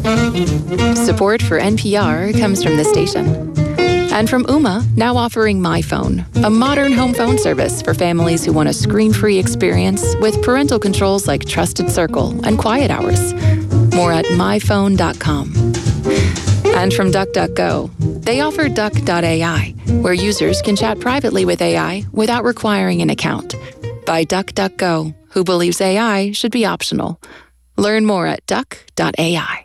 Support for NPR comes from this station. And from Ooma, now offering MyPhone, a modern home phone service for families who want a screen-free experience with parental controls like Trusted Circle and Quiet Hours. More at myphone.com. And from DuckDuckGo, they offer Duck.ai, where users can chat privately with AI without requiring an account. By DuckDuckGo, who believes AI should be optional. Learn more at Duck.ai.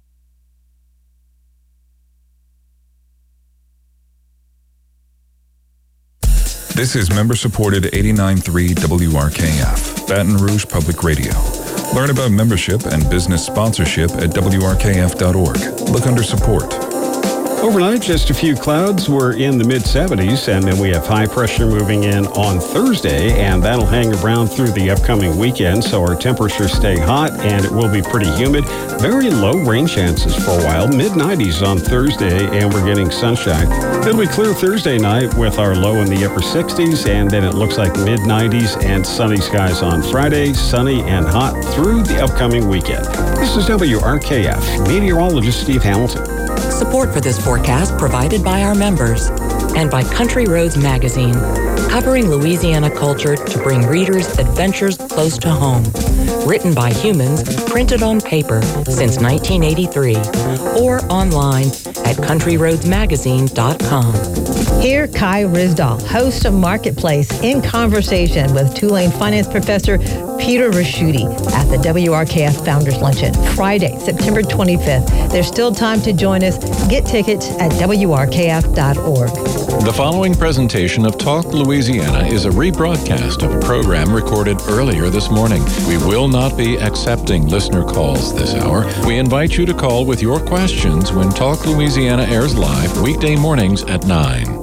This is member-supported 89.3 WRKF, Baton Rouge Public Radio. Learn about membership and business sponsorship at WRKF.org. Look under support. Overnight, just a few clouds. We're in the mid-70s, and then we have high pressure moving in on Thursday, and that'll hang around through the upcoming weekend, so our temperatures stay hot, and it will be pretty humid. Very low rain chances for a while, mid-90s on Thursday, and we're getting sunshine. It'll be clear Thursday night with our low in the upper 60s, and then it looks like mid-90s and sunny skies on Friday, sunny and hot through the upcoming weekend. This is WRKF, meteorologist Steve Hamilton. Support for this forecast provided by our members and by Country Roads Magazine, covering Louisiana culture to bring readers adventures close to home. Written by humans, printed on paper since 1983, or online at countryroadsmagazine.com. Here, Kai Rizdal, host of Marketplace, in conversation with Tulane finance professor Peter Ricchiuti at the WRKF Founders Luncheon, Friday, September 25th. There's still time to join us. Get tickets at WRKF.org. The following presentation of Talk Louisiana is a rebroadcast of a program recorded earlier this morning. We will not be accepting listener calls this hour. We invite you to call with your questions when Talk Louisiana airs live weekday mornings at 9.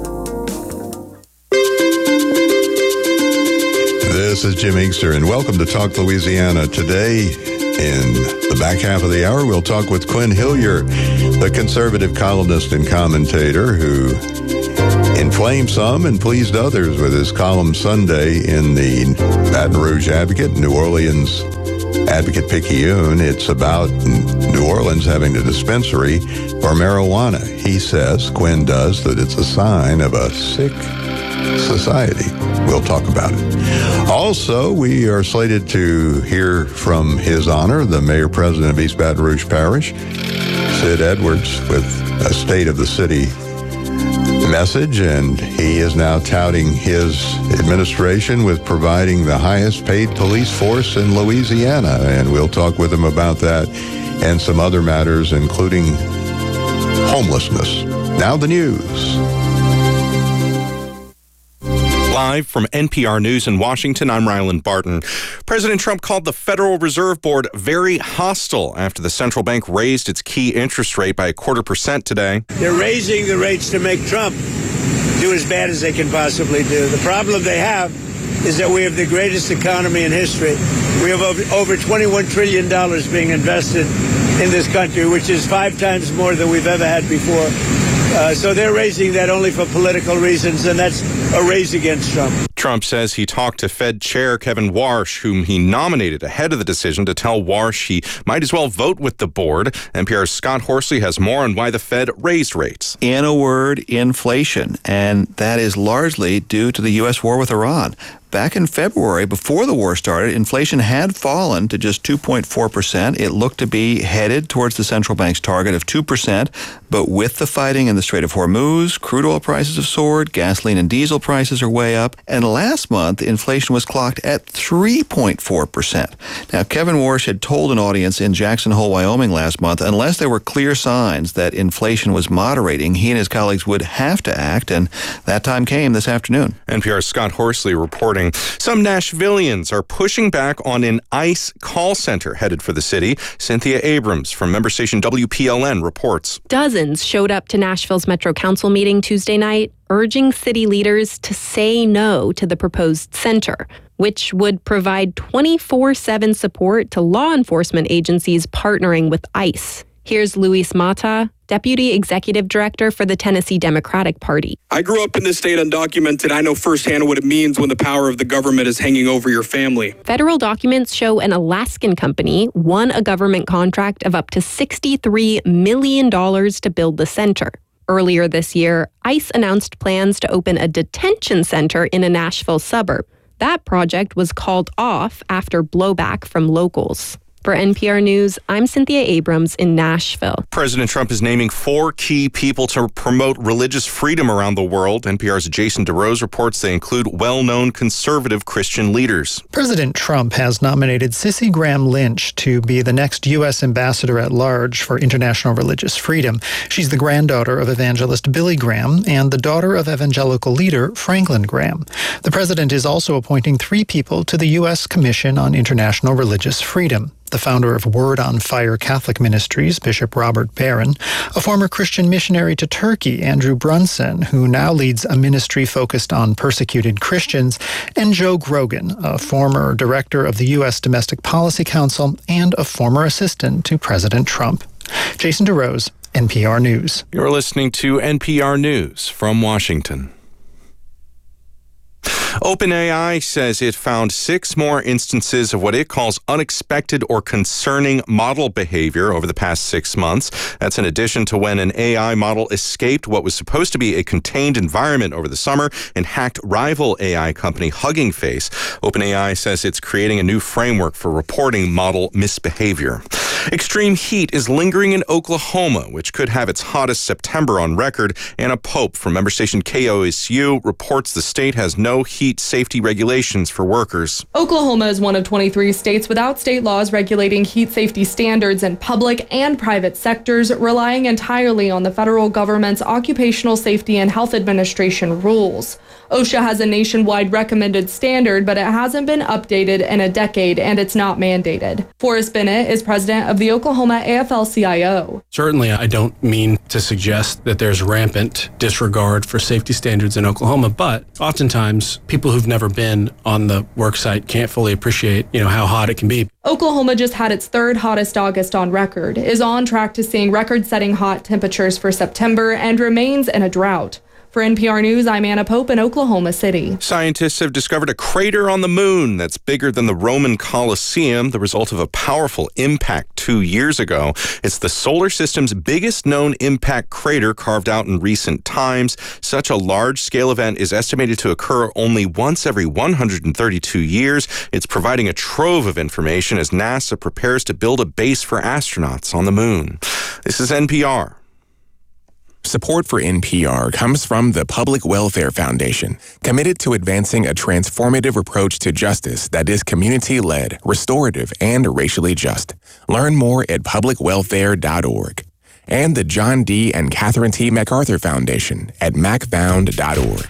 This is Jim Inkster, and welcome to Talk Louisiana. Today, in the back half of the hour, we'll talk with Quinn Hillier, the conservative columnist and commentator who inflamed some and pleased others with his column Sunday in the Baton Rouge Advocate, New Orleans Advocate-Picayune. It's about New Orleans having a dispensary for marijuana. He says, Quinn does, that it's a sign of a sick society. We'll talk about it. Also, we are slated to hear from His Honor, the Mayor-President of East Baton Rouge Parish, Sid Edwards, with a State of the City message, and he is now touting his administration with providing the highest paid police force in Louisiana, and we'll talk with him about that and some other matters, including homelessness. Now the news. Live from NPR News in Washington, I'm Ryland Barton. President Trump called the Federal Reserve Board very hostile after the central bank raised its key interest rate by 0.25% today. They're raising the rates to make Trump do as bad as they can possibly do. The problem they have is that we have the greatest economy in history. We have over $21 trillion being invested in this country, which is 5 times more than we've ever had before. So they're raising that only for political reasons, and that's a raise against Trump. Trump says he talked to Fed Chair Kevin Warsh, whom he nominated ahead of the decision, to tell Warsh he might as well vote with the board. NPR's Scott Horsley has more on why the Fed raised rates. In a word, inflation, and that is largely due to the U.S. war with Iran. Back in February, before the war started, inflation had fallen to just 2.4%. It looked to be headed towards the central bank's target of 2%, but with the fighting in the Strait of Hormuz, crude oil prices have soared, gasoline and diesel prices are way up, and last month, inflation was clocked at 3.4%. Now, Kevin Warsh had told an audience in Jackson Hole, Wyoming last month, unless there were clear signs that inflation was moderating, he and his colleagues would have to act, and that time came this afternoon. NPR's Scott Horsley reporting. Some Nashvillians are pushing back on an ICE call center headed for the city. Cynthia Abrams from member station WPLN reports. Dozens showed up to Nashville's Metro Council meeting Tuesday night, urging city leaders to say no to the proposed center, which would provide 24/7 support to law enforcement agencies partnering with ICE. Here's Luis Mata, Deputy Executive Director for the Tennessee Democratic Party. I grew up in this state undocumented. I know firsthand what it means when the power of the government is hanging over your family. Federal documents show an Alaskan company won a government contract of up to $63 million to build the center. Earlier this year, ICE announced plans to open a detention center in a Nashville suburb. That project was called off after blowback from locals. For NPR News, I'm Cynthia Abrams in Nashville. President Trump is naming 4 key people to promote religious freedom around the world. NPR's Jason DeRose reports they include well-known conservative Christian leaders. President Trump has nominated Cissy Graham Lynch to be the next U.S. ambassador at large for international religious freedom. She's the granddaughter of evangelist Billy Graham and the daughter of evangelical leader Franklin Graham. The president is also appointing 3 people to the U.S. Commission on International Religious Freedom. The founder of Word on Fire Catholic Ministries, Bishop Robert Barron, a former Christian missionary to Turkey, Andrew Brunson, who now leads a ministry focused on persecuted Christians, and Joe Grogan, a former director of the U.S. Domestic Policy Council and a former assistant to President Trump. Jason DeRose, NPR News. You're listening to NPR News from Washington. OpenAI says it found 6 more instances of what it calls unexpected or concerning model behavior over the past 6 months. That's in addition to when an AI model escaped what was supposed to be a contained environment over the summer and hacked rival AI company Hugging Face. OpenAI says it's creating a new framework for reporting model misbehavior. Extreme heat is lingering in Oklahoma, which could have its hottest September on record. Anna Pope from member station KOSU reports the state has no heat safety regulations for workers. Oklahoma is one of 23 states without state laws regulating heat safety standards in public and private sectors, relying entirely on the federal government's Occupational Safety and Health Administration rules. OSHA has a nationwide recommended standard, but it hasn't been updated in a decade, and it's not mandated. Forrest Bennett is president of the Oklahoma AFL-CIO. Certainly, I don't mean to suggest that there's rampant disregard for safety standards in Oklahoma, but oftentimes people who've never been on the work site can't fully appreciate, how hot it can be. Oklahoma just had its 3rd hottest August on record, is on track to seeing record-setting hot temperatures for September, and remains in a drought. For NPR News, I'm Anna Pope in Oklahoma City. Scientists have discovered a crater on the moon that's bigger than the Roman Colosseum, the result of a powerful impact 2 years ago. It's the solar system's biggest known impact crater carved out in recent times. Such a large-scale event is estimated to occur only once every 132 years. It's providing a trove of information as NASA prepares to build a base for astronauts on the moon. This is NPR. Support for NPR comes from the Public Welfare Foundation, committed to advancing a transformative approach to justice that is community-led, restorative, and racially just. Learn more at publicwelfare.org. And the John D. and Catherine T. MacArthur Foundation at macfound.org.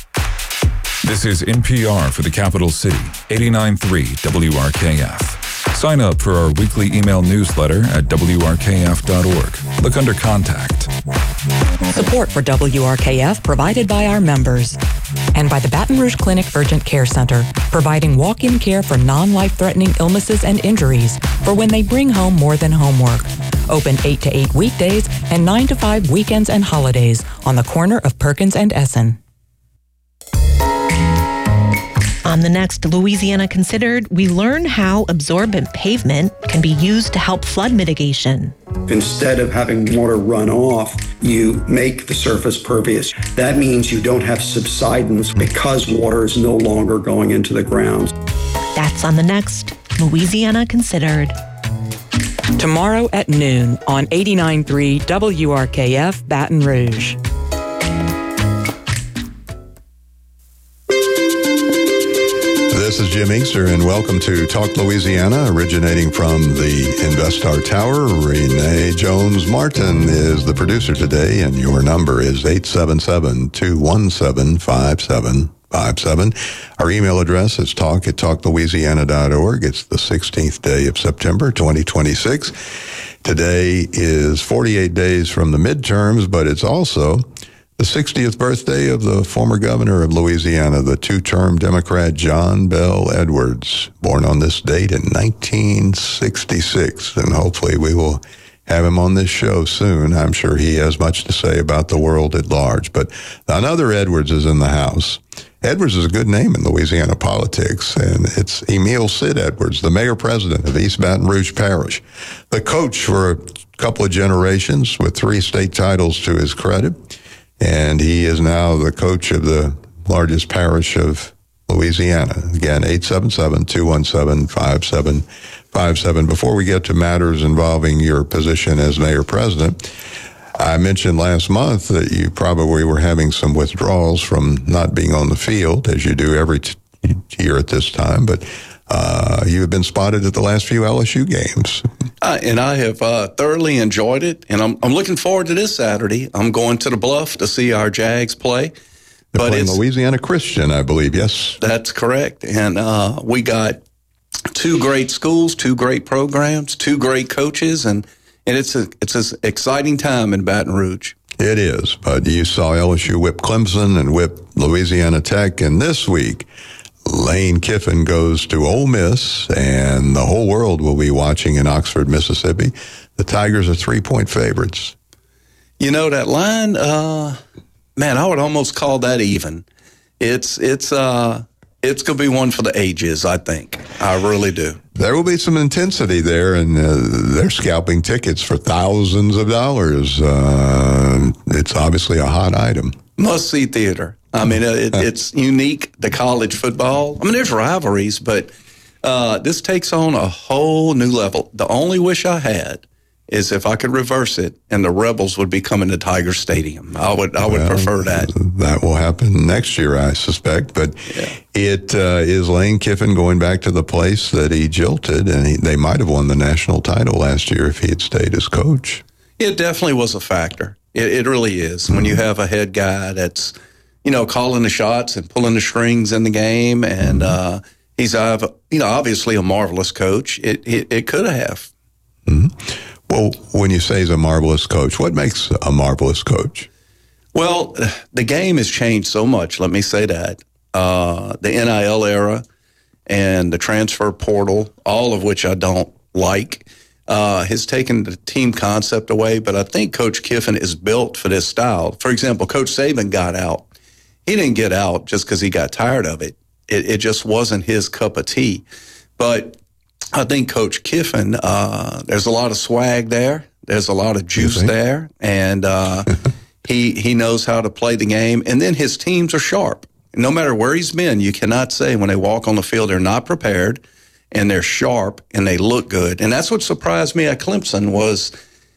This is NPR for the capital city, 89.3 WRKF. Sign up for our weekly email newsletter at WRKF.org. Look under Contact. Support for WRKF provided by our members and by the Baton Rouge Clinic Urgent Care Center, providing walk-in care for non-life-threatening illnesses and injuries for when they bring home more than homework. Open 8 to 8 weekdays and 9 to 5 weekends and holidays on the corner of Perkins and Essen. On the next Louisiana Considered, we learn how absorbent pavement can be used to help flood mitigation. Instead of having water run off, you make the surface pervious. That means you don't have subsidence because water is no longer going into the ground. That's on the next Louisiana Considered. Tomorrow at noon on 89.3 WRKF Baton Rouge. This is Jim Inkster, and welcome to Talk Louisiana, originating from the InvestStar Tower. Renee Jones-Martin is the producer today, and your number is 877-217-5757. Our email address is talk@talklouisiana.org. It's the 16th day of September, 2026. Today is 48 days from the midterms, but it's also the 60th birthday of the former governor of Louisiana, the 2-term Democrat John Bel Edwards, born on this date in 1966. And hopefully we will have him on this show soon. I'm sure he has much to say about the world at large. But another Edwards is in the house. Edwards is a good name in Louisiana politics, and it's Emil Sid Edwards, the mayor-president of East Baton Rouge Parish, the coach for a couple of generations with 3 state titles to his credit, and he is now the coach of the largest parish of Louisiana. Again, 877-217-5757. Before we get to matters involving your position as mayor-president, I mentioned last month that you probably were having some withdrawals from not being on the field, as you do every year at this time, but you have been spotted at the last few LSU games. And I have thoroughly enjoyed it, and I'm looking forward to this Saturday. I'm going to the Bluff to see our Jags play. They're playing Louisiana Christian, I believe, yes? That's correct. And we got 2 great schools, 2 great programs, 2 great coaches, and it's an exciting time in Baton Rouge. It is, but you saw LSU whip Clemson and whip Louisiana Tech, and this week, Lane Kiffin goes to Ole Miss, and the whole world will be watching in Oxford, Mississippi. The Tigers are 3-point favorites. You know, that line, man, I would almost call that even. It's going to be one for the ages, I think. I really do. There will be some intensity there, and they're scalping tickets for thousands of dollars. It's obviously a hot item. Must-see theater. I mean, it's unique to college football. I mean, there's rivalries, but this takes on a whole new level. The only wish I had is if I could reverse it and the Rebels would be coming to Tiger Stadium. I would prefer that. That will happen next year, I suspect. But it is Lane Kiffin going back to the place that he jilted, and they might have won the national title last year if he had stayed as coach. It definitely was a factor. It really is. When you have a head guy that's, calling the shots and pulling the strings in the game, and he's, obviously a marvelous coach. It could have. Mm-hmm. Well, when you say he's a marvelous coach, what makes a marvelous coach? Well, the game has changed so much, let me say that. The NIL era and the transfer portal, all of which I don't like, has taken the team concept away, but I think Coach Kiffin is built for this style. For example, Coach Saban got out. He didn't get out just because he got tired of it. It just wasn't his cup of tea. But I think Coach Kiffin, there's a lot of swag there. There's a lot of juice there. And he knows how to play the game. And then his teams are sharp. No matter where he's been, you cannot say when they walk on the field they're not prepared, and they're sharp, and they look good. And that's what surprised me at Clemson was,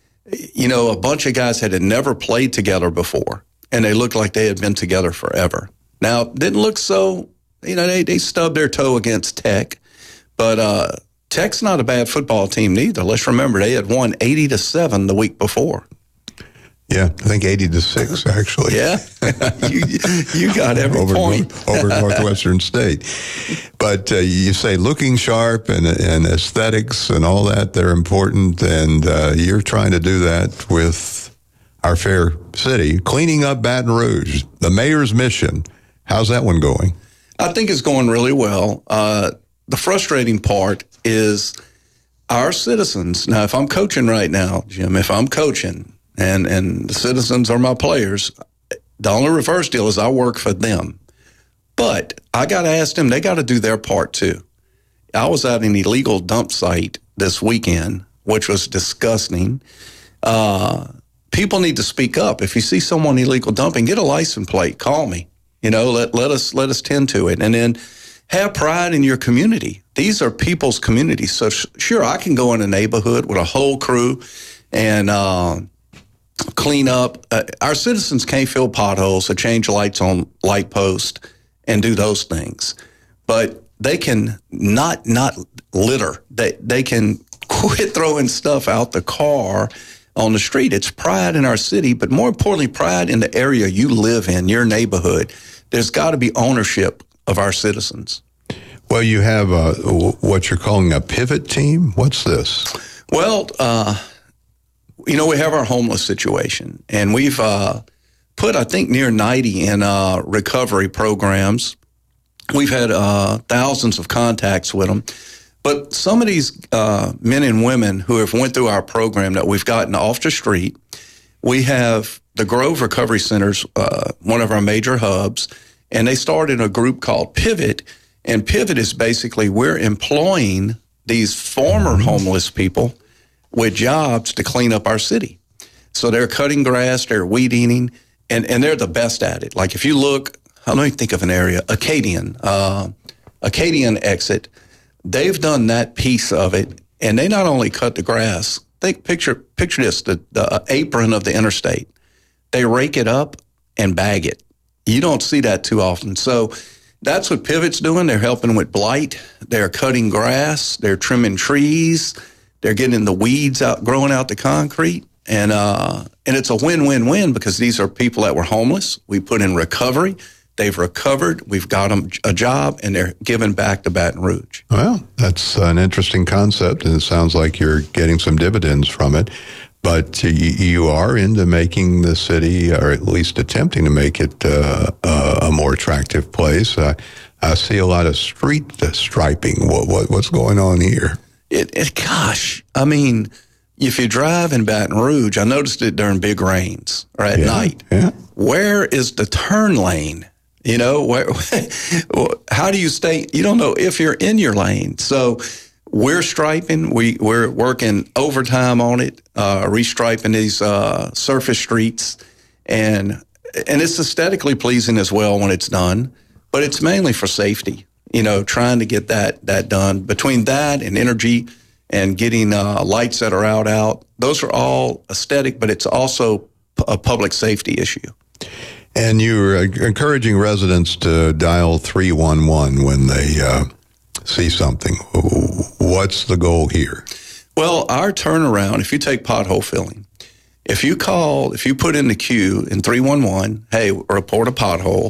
a bunch of guys had never played together before, and they looked like they had been together forever. Now, it didn't look so, they stubbed their toe against Tech, but Tech's not a bad football team neither. Let's remember, they had won 80-7 the week before. Yeah, I think 80-6, actually. Yeah, you got every point. Over Northwestern State. But you say looking sharp and aesthetics and all that, they're important, and you're trying to do that with our fair city, cleaning up Baton Rouge, the mayor's mission. How's that one going? I think it's going really well. The frustrating part is our citizens. Now, if I'm coaching right now, Jim, and the citizens are my players, the only reverse deal is I work for them. But I got to ask them, they got to do their part too. I was at an illegal dump site this weekend, which was disgusting. People need to speak up. If you see someone illegal dumping, get a license plate, call me. Let us tend to it. And then have pride in your community. These are people's communities. So sure, I can go in a neighborhood with a whole crew and clean up. Our citizens can't fill potholes or change lights on light posts and do those things. But they can not litter. They can quit throwing stuff out the car on the street. It's pride in our city, but more importantly, pride in the area you live in, your neighborhood. There's got to be ownership of our citizens. Well, you have what you're calling a pivot team. What's this? Well, we have our homeless situation, and we've put, I think, near 90 in recovery programs. We've had thousands of contacts with them. But some of these men and women who have went through our program that we've gotten off the street, we have the Grove Recovery Center's one of our major hubs, and they started a group called Pivot. And Pivot is basically we're employing these former homeless people with jobs to clean up our city. So they're cutting grass, they're weed eating, and they're the best at it. Like if you look, let me think of an area, Acadian exit, they've done that piece of it, and they not only cut the grass, picture this, the apron of the interstate. They rake it up and bag it. You don't see that too often. So that's what Pivot's doing. They're helping with blight. They're cutting grass. They're trimming trees. They're getting the weeds out, growing out the concrete. And it's a win-win-win because these are people that were homeless. We put in recovery. They've recovered. We've got them a job, and they're giving back to Baton Rouge. Well, that's an interesting concept, and it sounds like you're getting some dividends from it. But you are into making the city, or at least attempting to make it a more attractive place. I see a lot of street striping. What's going on here? Gosh, I mean, if you drive in Baton Rouge, I noticed it during big rains or at night. Yeah. Where is the turn lane? You know, how do you stay? You don't know if you're in your lane. So we're striping. We're working overtime on it, restriping these surface streets, and it's aesthetically pleasing as well when it's done. But it's mainly for safety. You know, trying to get that done. Between that and energy and getting lights that are out, those are all aesthetic, but it's also a public safety issue. And you're encouraging residents to dial 311 when they see something. What's the goal here? Well, our turnaround, if you take pothole filling, if you put in the queue in 311, hey, report a pothole,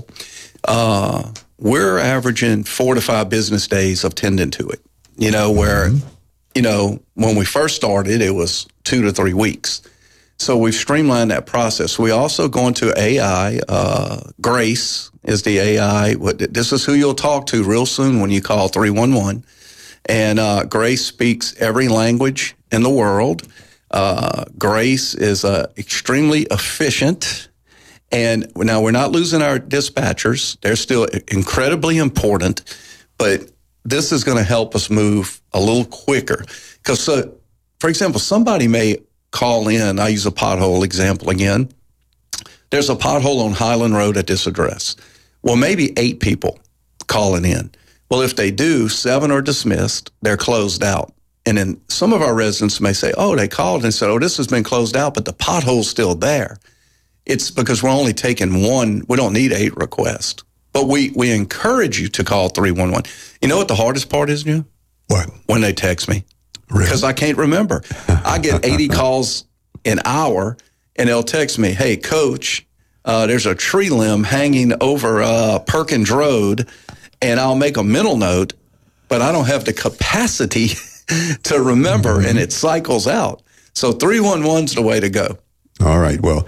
we're averaging 4 to 5 business days of tending to it. You know, where, you know, when we first started, it was 2 to 3 weeks. So we've streamlined that process. We also go into AI. Grace is the AI. This is who you'll talk to real soon when you call 311. And Grace speaks every language in the world. Grace is extremely efficient. And now we're not losing our dispatchers. They're still incredibly important. But this is going to help us move a little quicker. Because, for example, somebody may call in. I use a pothole example again. There's a pothole on Highland Road at this address. Well, maybe 8 people calling in. Well, if they do, 7 are dismissed. They're closed out. And then some of our residents may say, oh, they called and said, oh, this has been closed out, but the pothole's still there. It's because we're only taking 1. We don't need 8 requests. But we encourage you to call 311. You know what the hardest part is, Jim? What? When they text me. Because Really? I can't remember. I get 80 calls an hour, and they'll text me, hey, Coach, there's a tree limb hanging over Perkins Road, and I'll make a mental note, but I don't have the capacity to remember, and it cycles out. So 311's the way to go. All right. Well,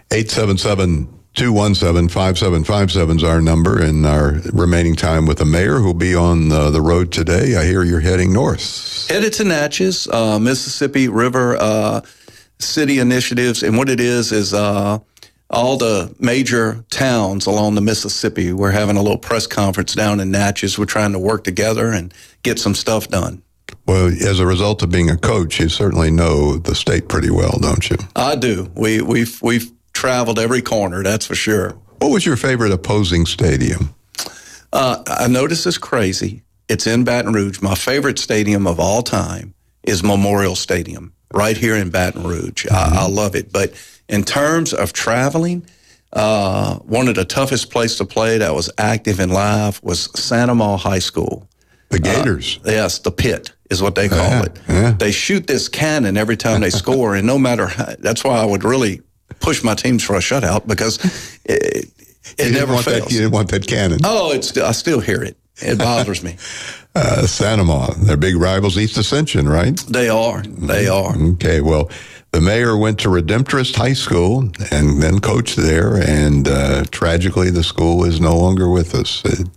877-217-5757 is our number, and our remaining time with the mayor, who'll be on the road today. I hear you're heading north. Headed to Natchez, Mississippi River City Initiatives, and what it is all the major towns along the Mississippi. We're having a little press conference down in Natchez. We're trying to work together and get some stuff done. Well, as a result of being a coach, you certainly know the state pretty well, don't you? I do. We've traveled every corner, that's for sure. What was your favorite opposing stadium? I know this is crazy. It's in Baton Rouge. My favorite stadium of all time is Memorial Stadium, right here in Baton Rouge. I love it. But in terms of traveling, one of the toughest places to play that was active and live was Santa Ma High School. The Gators. Yes, the pit is what they call it. Yeah. They shoot this cannon every time they score, and no matter how, that's why I would really push my teams for a shutout, because it never fails. You didn't want that cannon. Oh, I still hear it. It bothers me. Santa Ma, they're big rivals, East Ascension, right? They are. They are. Okay, well, the mayor went to Redemptorist High School and then coached there, and tragically the school is no longer with us.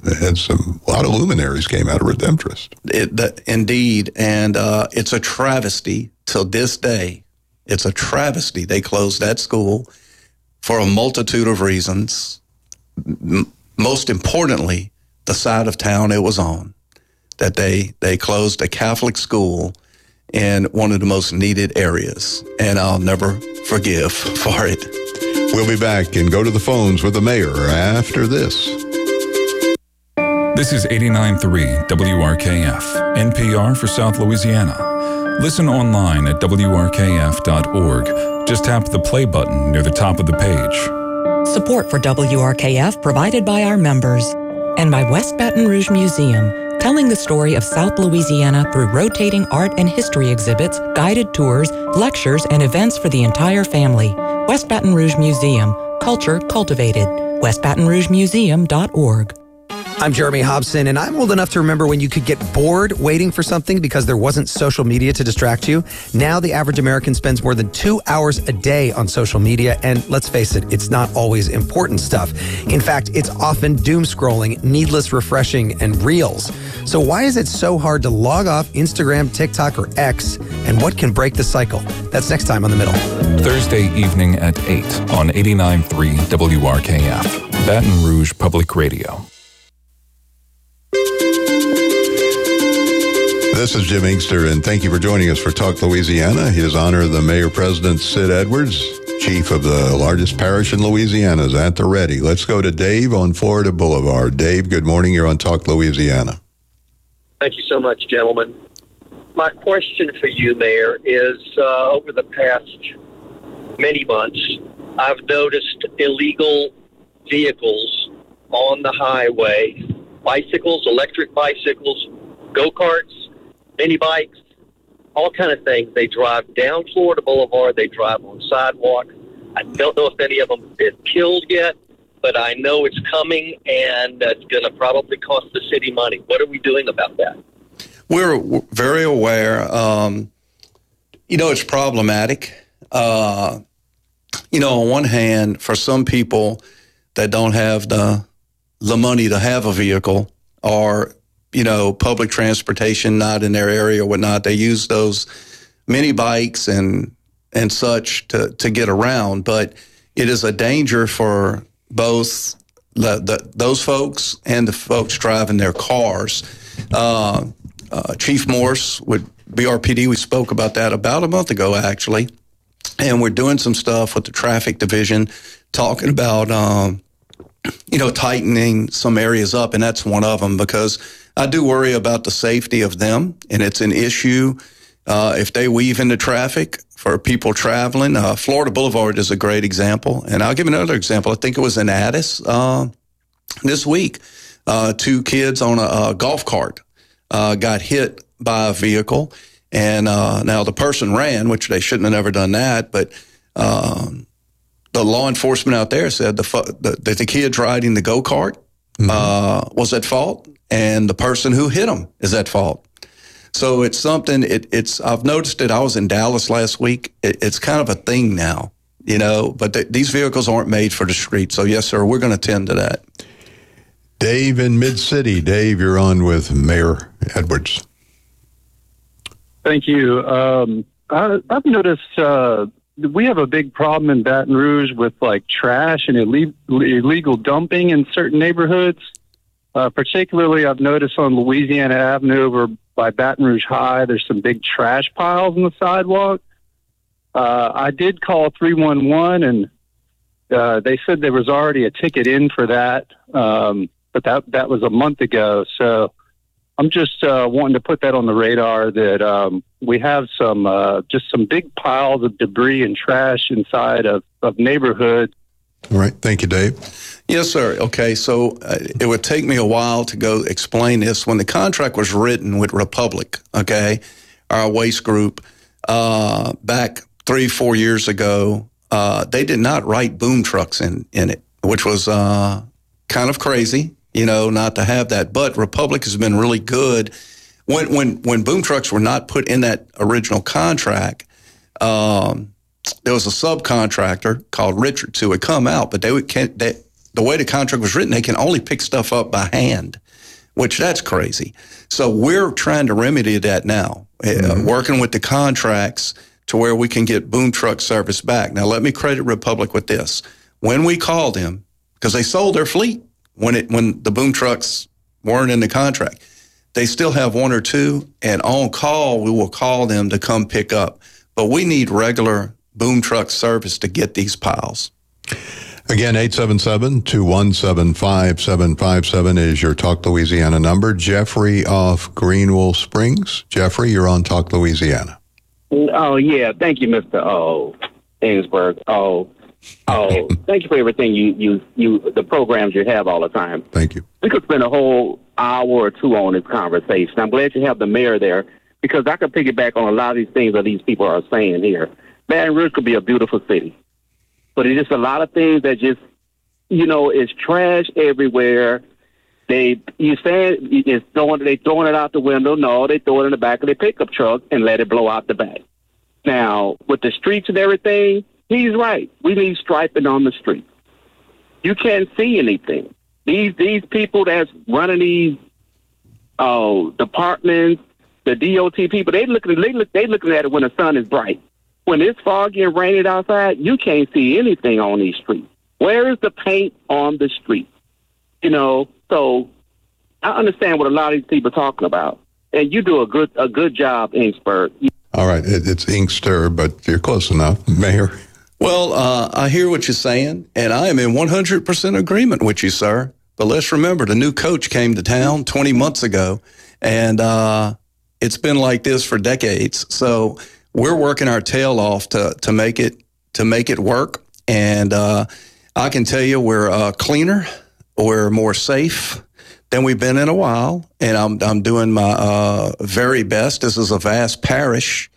A lot of luminaries came out of Redemptorist. Indeed, and it's a travesty till this day. It's a travesty. They closed that school for a multitude of reasons. Most importantly, the side of town it was on, that they closed a Catholic school in one of the most needed areas, and I'll never forgive for it. We'll be back and go to the phones with the mayor after this. This is 89.3 WRKF, NPR for South Louisiana. Listen online at WRKF.org. Just tap the play button near the top of the page. Support for WRKF provided by our members and by West Baton Rouge Museum, telling the story of South Louisiana through rotating art and history exhibits, guided tours, lectures, and events for the entire family. West Baton Rouge Museum, culture cultivated. WestBatonRougeMuseum.org. I'm Jeremy Hobson, and I'm old enough to remember when you could get bored waiting for something because there wasn't social media to distract you. Now the average American spends more than 2 hours a day on social media, and let's face it, it's not always important stuff. In fact, it's often doom scrolling, needless refreshing, and reels. So why is it so hard to log off Instagram, TikTok, or X, and what can break the cycle? That's next time on The Middle. Thursday evening at 8 on 89.3 WRKF, Baton Rouge Public Radio. This is Jim Inkster, and thank you for joining us for Talk Louisiana. His Honor, the Mayor-President Sid Edwards, chief of the largest parish in Louisiana, is at the ready. Let's go to Dave on Florida Boulevard. Dave, good morning. You're on Talk Louisiana. Thank you so much, gentlemen. My question for you, Mayor, is over the past many months, I've noticed illegal vehicles on the highway, bicycles, electric bicycles, go-karts, mini bikes, all kind of things. They drive down Florida Boulevard. They drive on sidewalk. I don't know if any of them have been killed yet, but I know it's coming, and it's going to probably cost the city money. What are we doing about that? We're very aware. It's problematic. On one hand, for some people that don't have the money to have a vehicle, or public transportation not in their area or whatnot, they use those mini bikes and such to get around. But it is a danger for both those folks and the folks driving their cars. Chief Morse with BRPD, we spoke about that about a month ago, actually. And we're doing some stuff with the traffic division, talking about, tightening some areas up. And that's one of them, because I do worry about the safety of them, and it's an issue if they weave into traffic for people traveling. Florida Boulevard is a great example, and I'll give another example. I think it was in Addis this week. 2 kids on a golf cart got hit by a vehicle, and now the person ran, which they shouldn't have never done that, but the law enforcement out there said that the kids riding the go-kart was at fault, and the person who hit him is at fault. So it's something, I've noticed it. I was in Dallas last week. It's kind of a thing now, but these vehicles aren't made for the street. So yes, sir, we're going to tend to that. Dave in Mid-City. Dave, you're on with Mayor Edwards. Thank you. I've noticed we have a big problem in Baton Rouge with trash and illegal dumping in certain neighborhoods. Particularly, I've noticed on Louisiana Avenue over by Baton Rouge High, there's some big trash piles on the sidewalk. I did call 311, and they said there was already a ticket in for that, but that was a month ago. So I'm just wanting to put that on the radar that we have some big piles of debris and trash inside of neighborhoods. All right. Thank you, Dave. Yes, sir. Okay, so it would take me a while to go explain this. When the contract was written with Republic, okay, our waste group, back 3-4 years ago, they did not write boom trucks in it, which was kind of crazy, not to have that. But Republic has been really good. When boom trucks were not put in that original contract, there was a subcontractor called Richards who would come out, but the way the contract was written, they can only pick stuff up by hand, which that's crazy. So we're trying to remedy that now, working with the contracts to where we can get boom truck service back. Now, let me credit Republic with this. When we called them, because they sold their fleet when the boom trucks weren't in the contract, they still have one or two, and on call, we will call them to come pick up. But we need regular boom truck service to get these piles. Again, 877-217-5757 is your Talk Louisiana number. Jeffrey off Greenville Springs. Jeffrey, you're on Talk Louisiana. Oh, yeah. Thank you, Mr. Ainsberg. Thank you for everything the programs you have all the time. Thank you. We could spend a whole hour or two on this conversation. I'm glad you have the mayor there because I could piggyback on a lot of these things that these people are saying here. Baton Rouge could be a beautiful city, but it's just a lot of things that just, it's trash everywhere. They throwing it out the window. No, they throw it in the back of their pickup truck and let it blow out the back. Now, with the streets and everything, he's right. We need striping on the street. You can't see anything. These people that's running these departments, the DOT people, they looking at it when the sun is bright. When it's foggy and raining outside, you can't see anything on these streets. Where is the paint on the street? So I understand what a lot of these people are talking about, and you do a good job, Inkster. All right, it's Inkster, but you're close enough, Mayor. Well, I hear what you're saying, and I am in 100% agreement with you, sir. But let's remember, the new coach came to town 20 months ago, and it's been like this for decades. So we're working our tail off to make it work. And I can tell you, we're cleaner, we're more safe than we've been in a while, and I'm doing my very best. This is a vast parish.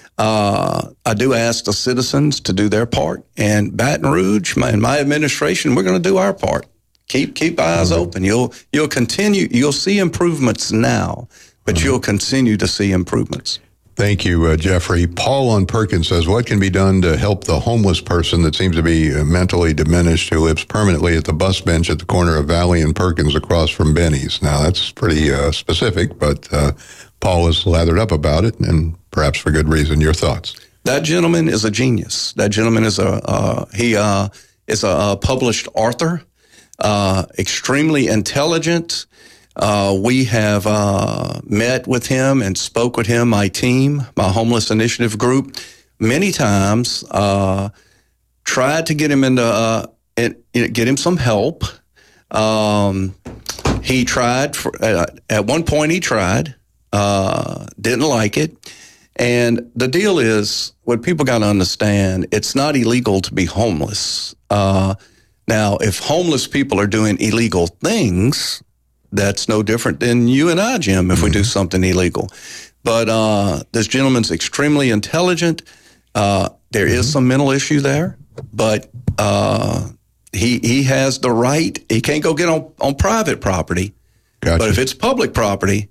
I do ask the citizens to do their part, and Baton Rouge, in my administration, we're going to do our part. Keep eyes open. You'll see improvements now, but you'll continue to see improvements. Thank you, Jeffrey. Paul on Perkins says, what can be done to help the homeless person that seems to be mentally diminished who lives permanently at the bus bench at the corner of Valley and Perkins across from Benny's? Now, that's pretty specific, but Paul is lathered up about it, and perhaps for good reason. Your thoughts? That gentleman is a genius. That gentleman is a published author, extremely intelligent. We have met with him and spoke with him, my team, my homeless initiative group, many times. Tried to get him get him some help. He tried at one point. He tried, didn't like it, and the deal is, what people got to understand: it's not illegal to be homeless. Now, if homeless people are doing illegal things, that's no different than you and I, Jim, if we do something illegal. But this gentleman's extremely intelligent. There is some mental issue there, but he has the right. He can't go get on private property. Gotcha. But if it's public property,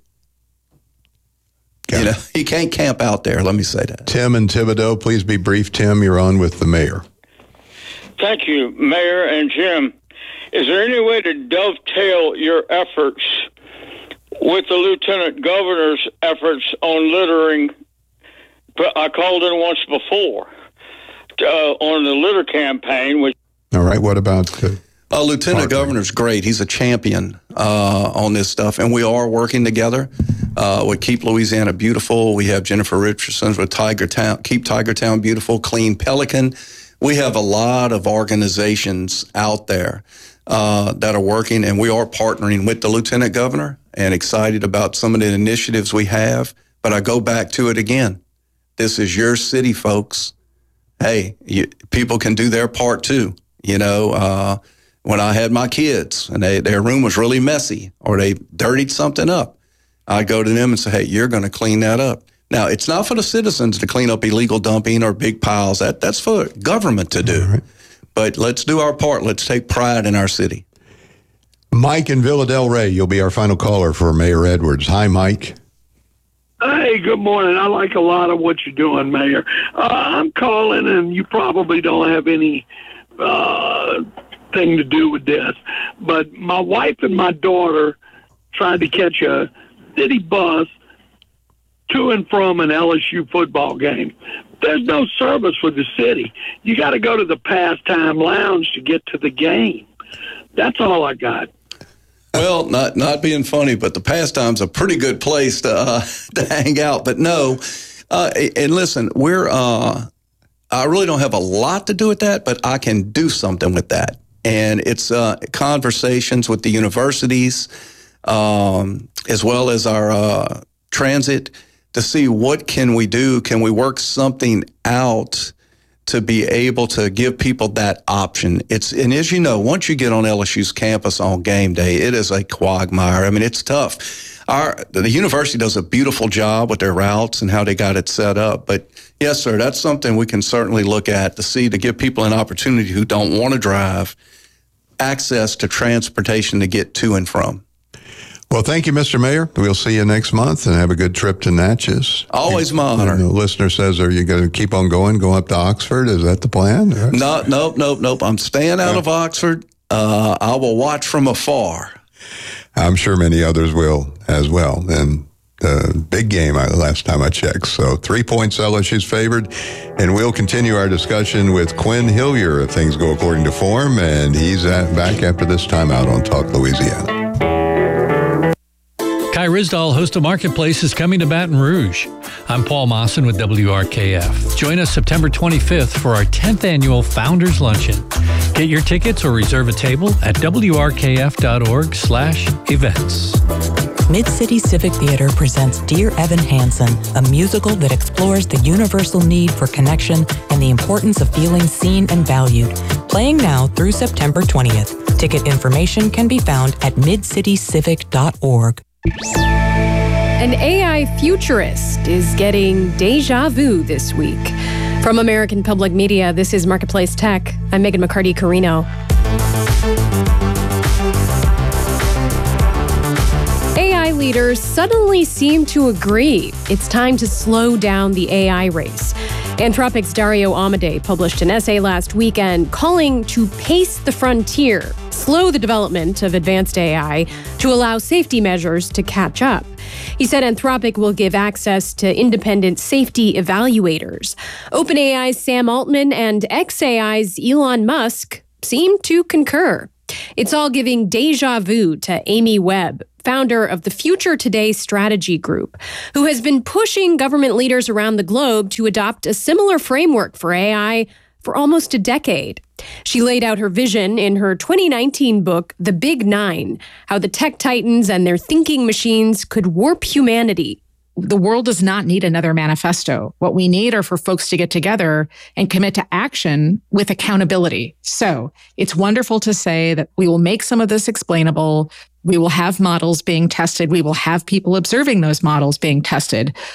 he can't camp out there. Let me say that. Tim and Thibodaux, please be brief. Tim, you're on with the mayor. Thank you, Mayor and Jim. Is there any way to dovetail your efforts with the Lieutenant Governor's efforts on littering? I called in once before on the litter campaign. All right, what about Lieutenant Governor's great. He's a champion on this stuff, and we are working together with Keep Louisiana Beautiful. We have Jennifer Richardson with Keep Tigertown Beautiful, Clean Pelican. We have a lot of organizations out there that are working, and we are partnering with the Lieutenant Governor and excited about some of the initiatives we have. But I go back to it again. This is your city, folks. Hey, people can do their part too. When I had my kids and their room was really messy or they dirtied something up, I'd go to them and say, hey, you're going to clean that up. Now, it's not for the citizens to clean up illegal dumping or big piles. That's for government to do. Right. But let's do our part. Let's take pride in our city. Mike in Villa Del Rey, you'll be our final caller for Mayor Edwards. Hi, Mike. Hey, good morning. I like a lot of what you're doing, Mayor. I'm calling, and you probably don't have any thing to do with this, but my wife and my daughter tried to catch a city bus to and from an LSU football game. There's no service for the city. You got to go to the Pastime Lounge to get to the game. That's all I got. Well, not being funny, but the Pastime's a pretty good place to hang out. But no, and listen, I really don't have a lot to do with that, but I can do something with that. And it's conversations with the universities, as well as our transit, to see what can we do. Can we work something out to be able to give people that option? And as you know, once you get on LSU's campus on game day, it is a quagmire. I mean, it's tough. The university does a beautiful job with their routes and how they got it set up. But yes, sir, that's something we can certainly look at to give people an opportunity who don't want to drive access to transportation to get to and from. Well, thank you, Mr. Mayor. We'll see you next month, and have a good trip to Natchez. Always my honor. The listener says, are you going to keep on going, go up to Oxford? Is that the plan? Nope. I'm staying out of Oxford. I will watch from afar. I'm sure many others will as well. And the big game last time I checked. So 3 points LSU's favored. And we'll continue our discussion with Quinn Hillier if things go according to form. And he's back after this timeout on Talk Louisiana. Kai Ryssdal, host of Marketplace, is coming to Baton Rouge. I'm Paul Mawson with WRKF. Join us September 25th for our 10th annual Founders Luncheon. Get your tickets or reserve a table at wrkf.org/events. Mid-City Civic Theater presents Dear Evan Hansen, a musical that explores the universal need for connection and the importance of feeling seen and valued. Playing now through September 20th. Ticket information can be found at midcitycivic.org. An AI futurist is getting deja vu this week. From American Public Media, this is Marketplace Tech. I'm Megan McCarty-Carino. AI leaders suddenly seem to agree it's time to slow down the AI race. Anthropic's Dario Amodei published an essay last weekend calling to pace the frontier, slow the development of advanced AI to allow safety measures to catch up. He said Anthropic will give access to independent safety evaluators. OpenAI's Sam Altman and xAI's Elon Musk seem to concur. It's all giving deja vu to Amy Webb, founder of the Future Today Strategy Group, who has been pushing government leaders around the globe to adopt a similar framework for AI for almost a decade. She laid out her vision in her 2019 book, The Big Nine, how the tech titans and their thinking machines could warp humanity. The world does not need another manifesto. What we need are for folks to get together and commit to action with accountability. So it's wonderful to say that we will make some of this explainable. We will have models being tested. We will have people observing those models being tested.